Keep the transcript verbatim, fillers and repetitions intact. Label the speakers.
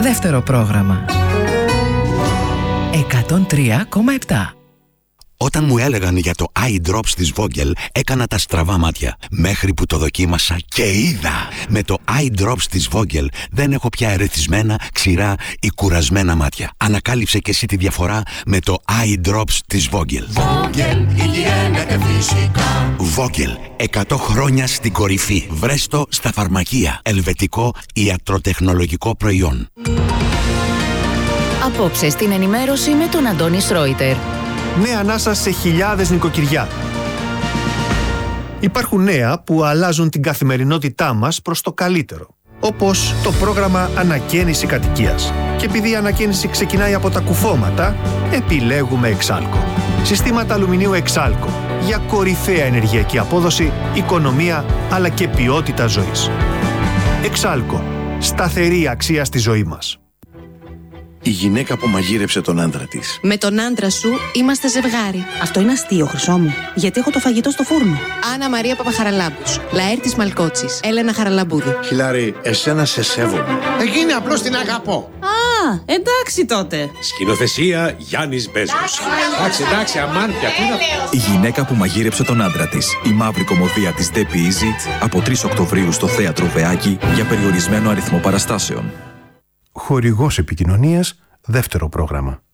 Speaker 1: δεύτερο πρόγραμμα. εκατόν τρία κόμμα επτά.
Speaker 2: Όταν μου έλεγαν για το eye drops της Vogel, έκανα τα στραβά μάτια. Μέχρι που το δοκίμασα και είδα. Με το eye drops της Vogel δεν έχω πια ερεθισμένα, ξηρά ή κουρασμένα μάτια. Ανακάλυψε και εσύ τη διαφορά με το eye drops της Vogel.
Speaker 3: Vogel, υγιειναται φυσικά.
Speaker 2: Vogel, εκατό χρόνια στην κορυφή. Βρες το στα φαρμακεία. Ελβετικό ιατροτεχνολογικό προϊόν.
Speaker 4: Απόψε στην ενημέρωση με τον Αντώνη Σρόιτερ.
Speaker 5: Νέα ανάσα σε χιλιάδες νοικοκυριά. Υπάρχουν νέα που αλλάζουν την καθημερινότητά μας προς το καλύτερο. Όπως το πρόγραμμα Ανακαίνιση Κατοικίας. Και επειδή η ανακαίνιση ξεκινάει από τα κουφώματα, επιλέγουμε Εξάλκο. Συστήματα αλουμινίου Εξάλκο. Για κορυφαία ενεργειακή απόδοση, οικονομία αλλά και ποιότητα ζωής. Εξάλκο. Σταθερή αξία στη ζωή μας.
Speaker 6: Η γυναίκα που μαγείρεψε τον άντρα της.
Speaker 7: Με τον άντρα σου είμαστε ζευγάρι.
Speaker 8: Αυτό είναι αστείο, Χρυσό μου. Γιατί έχω το φαγητό στο φούρνο.
Speaker 7: Άννα Μαρία Παπαχαραλάμπους. Λαέρτης Μαλκότσης. Έλενα Χαραλαμπούδη.
Speaker 6: Χιλάρη, εσένα σε σέβομαι.
Speaker 9: Εκείνη απλώς την αγαπώ.
Speaker 8: Α, εντάξει τότε.
Speaker 10: Σκηνοθεσία Γιάννης Μπέζος.
Speaker 9: Εντάξει, εντάξει, αμάν πια.
Speaker 11: Η γυναίκα που μαγείρεψε τον άντρα της. Η μαύρη κωμωδία της Debbie Easy από τρεις Οκτωβρίου στο Θέατρο Βεάκη για περιορισμένο αριθμό παραστάσεων.
Speaker 5: Χορηγός επικοινωνίας, δεύτερο πρόγραμμα.